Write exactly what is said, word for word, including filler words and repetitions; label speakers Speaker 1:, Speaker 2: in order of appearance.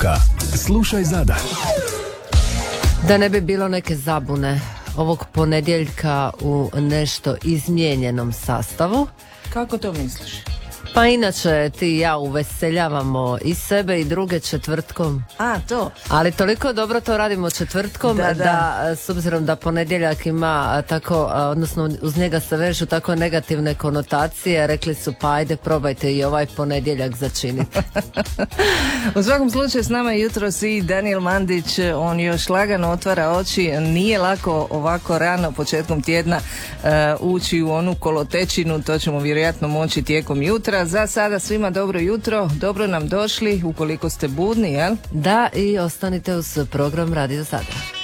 Speaker 1: poruka. Slušaj Zadar.
Speaker 2: Da ne bi bilo neke zabune, ovog ponedjeljka u nešto izmijenjenom sastavu.
Speaker 3: Kako to misliš?
Speaker 2: Pa inače ti i ja uveseljavamo i sebe i druge četvrtkom.
Speaker 3: A, to.
Speaker 2: Ali toliko dobro to radimo četvrtkom da, da. da s obzirom da ponedjeljak ima tako, odnosno uz njega se vežu tako negativne konotacije, rekli su pa ajde probajte i ovaj ponedjeljak začiniti.
Speaker 3: U svakom slučaju s nama jutros i Daniel Mandić, on još lagano otvara oči, nije lako ovako rano početkom tjedna uh, ući u onu kolotečinu, to ćemo vjerojatno moći tijekom jutra. Za sada svima dobro jutro, dobro nam došli ukoliko ste budni, jel?
Speaker 2: Da, i ostanite uz program Radio Zadar.